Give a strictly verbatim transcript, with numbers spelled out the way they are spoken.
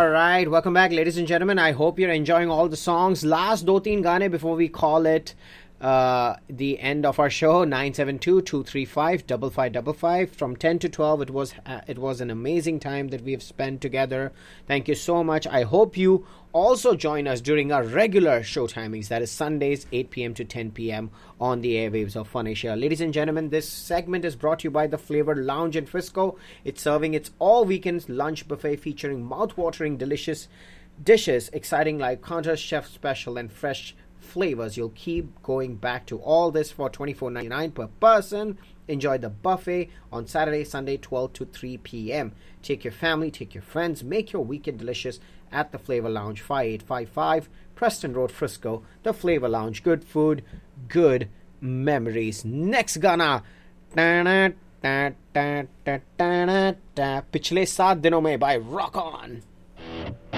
All right, welcome back, ladies and gentlemen. I hope you're enjoying all the songs. Last do teen gaane before we call it uh, the end of our show. nine seven two, two three five, five five five five. From ten to twelve, it was uh, it was an amazing time that we have spent together. Thank you so much. I hope you also join us during our regular show timings. That is Sundays, eight p.m. to ten p.m. on the airwaves of Fun Asia. Ladies and gentlemen, this segment is brought to you by the Flavor Lounge in Frisco. It's serving its all-weekend lunch buffet featuring mouth-watering delicious dishes, exciting live contests, chef special, and fresh flavors. You'll keep going back to all this for twenty-four ninety-nine per person. Enjoy the buffet on Saturday, Sunday, twelve to three p.m. Take your family, take your friends, make your weekend delicious at the Flavor Lounge, five eight five five Preston Road, Frisco. The Flavor Lounge. Good food, good memories. Next गाना पिछले सात दिनों में by Rock On.